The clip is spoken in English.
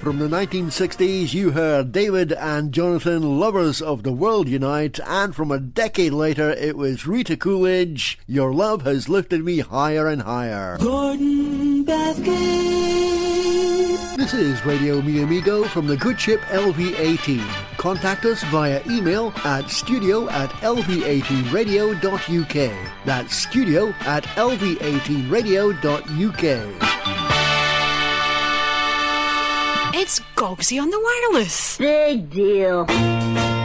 From the 1960s, you heard David and Jonathan, Lovers of the World Unite, and from a decade later, it was Rita Coolidge, Your Love Has Lifted Me Higher and Higher. Gordon Bathgate. This is Radio Mi Amigo from the good ship LV-18. Contact us via email at studio@lv18radio.uk. That's studio@lv18radio.uk. It's Gogsy on the wireless. Big deal.